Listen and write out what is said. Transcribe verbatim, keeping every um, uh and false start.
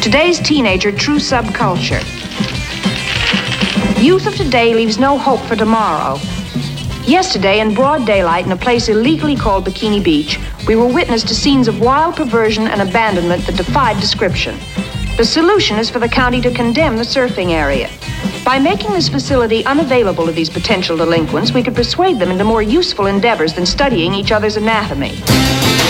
Today's teenager, true subculture. Youth of today leaves no hope for tomorrow. Yesterday, in broad daylight in a place illegally called Bikini Beach, we were witness to scenes of wild perversion and abandonment that defied description. The solution is for the county to condemn the surfing area. By making this facility unavailable to these potential delinquents, we could persuade them into more useful endeavors than studying each other's anatomy.